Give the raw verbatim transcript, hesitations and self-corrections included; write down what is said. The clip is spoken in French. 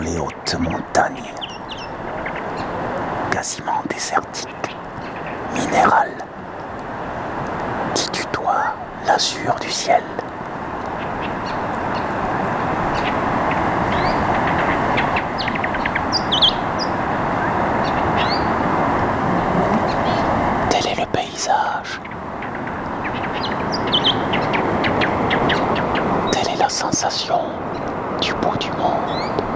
les hautes montagnes, quasiment désertiques, minérales, qui tutoient l'azur du ciel. Tel est le paysage. Telle est la sensation du bout du monde.